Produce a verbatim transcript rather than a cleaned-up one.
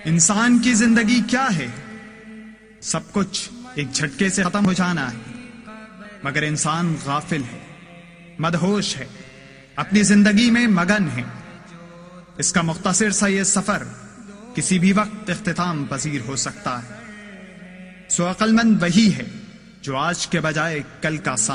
इंसान की जिंदगी क्या है? सब कुछ एक झटके से खत्म हो जाना है, मगर इंसान गाफिल है, मदहोश है, अपनी जिंदगी में मगन है। इसका मुख्तसर सा ये सफर किसी भी वक्त इख्तिताम पजीर हो सकता है। सो अक्लमंद वही है जो आज के बजाय कल का साम